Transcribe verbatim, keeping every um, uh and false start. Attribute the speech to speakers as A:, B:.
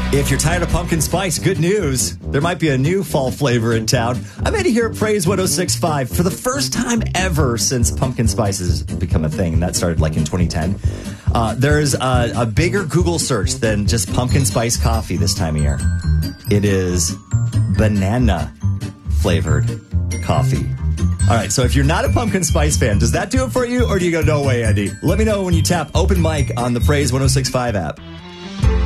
A: If you're tired of pumpkin spice, good news. There might be a new fall flavor in town. I'm Eddie here at Praise one oh six point five. For the first time ever since pumpkin spice has become a thing, that started like in twenty ten, uh, there's a, a bigger Google search than just pumpkin spice coffee this time of year. It is banana flavored coffee. All right, so if you're not a pumpkin spice fan, does that do it for you, or do you go, no way, Eddie? Let me know when you tap open mic on the Praise one oh six point five app.